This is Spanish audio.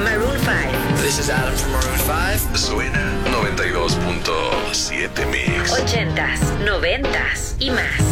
Maroon 5. This is Adam from Maroon 5. Suena 92.7 Mix. 80s, 90s y más.